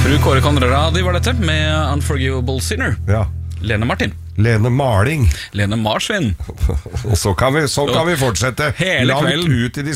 Fru Kåre Conradi var dette med Unforgivable Sinner. Ja. Lene Martin. Lene Maling. Lene Marsvin. Og så kan vi fortsette Hele langt kvelden. ut i de